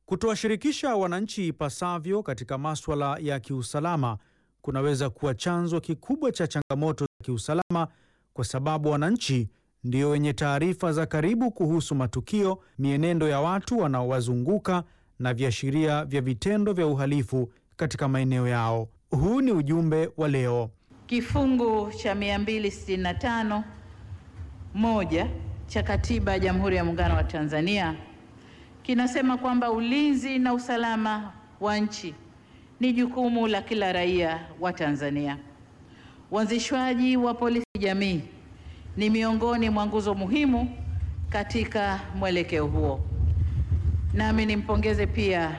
Kutowashirikisha wananchi ipasavyo katika masuala ya kiusalama kunaweza kuwa chanzo kikubwa cha changamoto za kiusalama, kwa sababu wananchi ndio wenye taarifa za karibu kuhusu matukio, mienendo ya watu wanaowazunguka na viashiria vya vitendo vya uhalifu katika maeneo yao. Huu ni ujumbe wa leo. Kifungu cha 265 moja cha Katiba ya Jamhuri ya Muungano wa Tanzania kinasema kwamba ulinzi na usalama wa nchi ni jukumu la kila raia wa Tanzania. Uanzishwaji wa polisi jamii ni miongoni mwa nguzo muhimu katika mwelekeo huo. Nami nimpongeze pia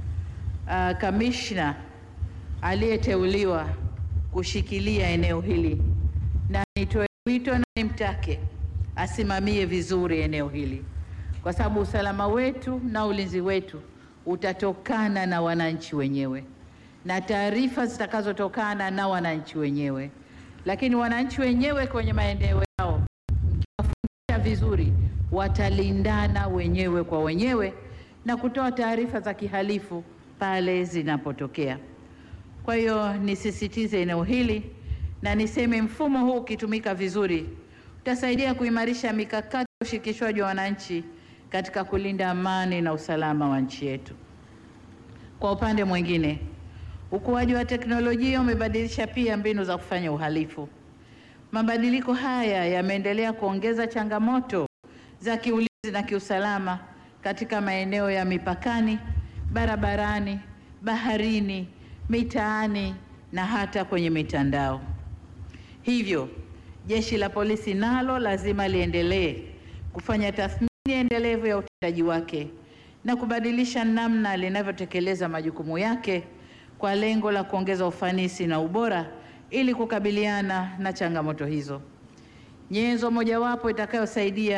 kamishna aliyeteuliwa kushikilia eneo hili, na nitoe wito na nimtake asimamie vizuri eneo hili, kwa sababu usalama wetu na ulinzi wetu utatokana na wananchi wenyewe na taarifa zitakazotokana na wananchi wenyewe. Lakini wananchi wenyewe kwenye maeneo yao, mkiwafundisha vizuri, watalindana wenyewe kwa wenyewe na kutoa taarifa za kihalifu pale zinapotokea. Kwa hiyo nisisitize eneo hili na niseme mfumo huu ukitumika vizuri utasaidia kuimarisha mikakati ya ushirikishwaji wa wananchi katika kulinda amani na usalama wa nchi yetu. Kwa upande mwingine, ukuaji wa teknolojia umebadilisha pia mbinu za kufanya uhalifu. Mabadiliko haya yameendelea kuongeza changamoto za kiulinzi na kiusalama katika maeneo ya mipakani, barabarani, baharini, mitaani na hata kwenye mitandao. Hivyo, Jeshi la Polisi nalo lazima liendelee kufanya tathmini endelevu ya utendaji wake na kubadilisha namna linavyotekeleza majukumu yake kwa lengo la kuongeza ufanisi na ubora ili kukabiliana na changamoto hizo. Nyenzo mojawapo itakayosaidia